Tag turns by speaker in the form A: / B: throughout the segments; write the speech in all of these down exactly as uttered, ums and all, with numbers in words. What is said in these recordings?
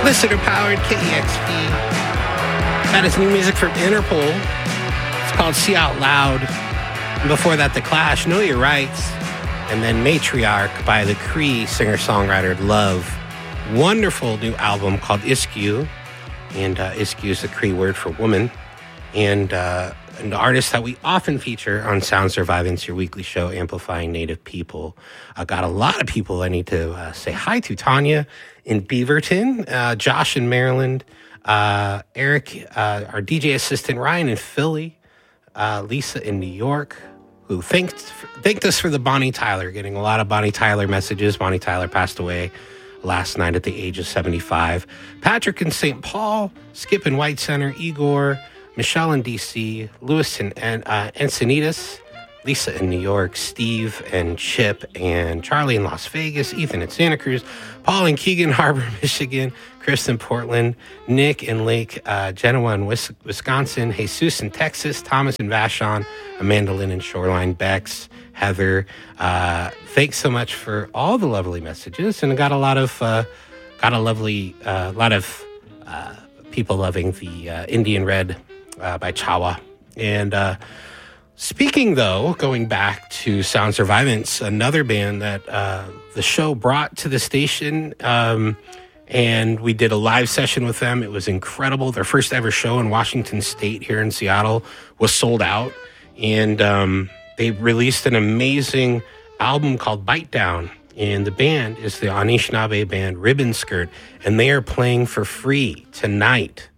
A: Listener-powered K E X P. That is new music from Interpol. It's called See Out Loud. And before that, The Clash, Know Your Rights. And then Matriarch by the Cree singer-songwriter Love. Wonderful new album called Iskew. And uh, Iskew is the Cree word for woman. And uh, an artist that we often feature on Sound Survivance, your weekly show amplifying Native people. I got a lot of people I need to uh, say hi to. Tanya in Beaverton, uh, Josh in Maryland, uh, Eric, uh, our D J assistant, Ryan in Philly, uh, Lisa in New York, who thanked, thanked us for the Bonnie Tyler, getting a lot of Bonnie Tyler messages. Bonnie Tyler passed away last night at the age of seventy-five. Patrick in Saint Paul, Skip in White Center, Igor, Michelle in D C, Lewis in uh, Encinitas, Lisa in New York, Steve and Chip and Charlie in Las Vegas, Ethan in Santa Cruz, Paul in Keegan Harbor, Michigan, Chris in Portland, Nick in Lake uh, Genoa in Wis- Wisconsin, Jesus in Texas, Thomas in Vashon, Amanda Lynn in Shoreline, Bex, Heather. Uh, thanks so much for all the lovely messages, and I got a lot of uh, got a lovely uh, lot of uh, people loving the uh, Indian Red uh, by Chawa. And uh, speaking though, going back to Sound Survivance, another band that uh, the show brought to the station, um, and we did a live session with them. It was incredible. Their first ever show in Washington State here in Seattle was sold out, and um, they released an amazing album called Bite Down, and the band is the Anishinaabe band Ribbon Skirt, and they are playing for free tonight.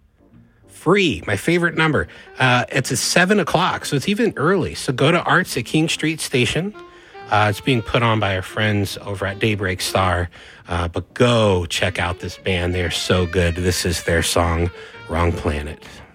A: Free, my favorite number. Uh, it's at seven o'clock, so it's even early. So go to Arts at King Street Station. Uh, it's being put on by our friends over at Daybreak Star. Uh, but go check out this band. They're so good. This is their song, Wrong Planet.